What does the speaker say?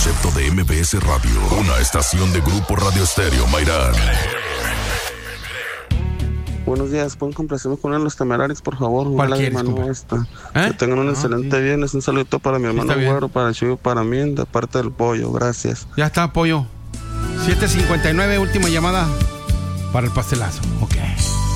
concepto de MBS Radio, una estación de Grupo Radio Estéreo Mairán. Buenos días, ¿pueden complacerme con uno de Los Temerarios, por favor? ¿Cuál quieres, Que tengan un excelente viernes. Un saludito para mi hermano Güero, para el Chuyo, para mí, de parte del Pollo. Gracias. Ya está, Pollo. 7:59, última llamada para el pastelazo. Ok.